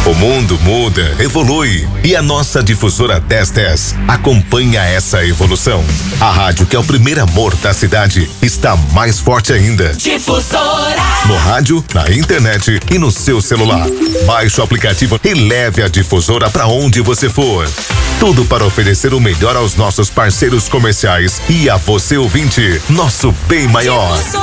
O mundo muda, evolui e a nossa difusora 1010 acompanha essa evolução. A rádio que é o primeiro amor da cidade está mais forte ainda. Difusora. No rádio, na internet e no seu celular. Baixe o aplicativo e leve a difusora para onde você for. Tudo para oferecer o melhor aos nossos parceiros comerciais e a você ouvinte, nosso bem maior.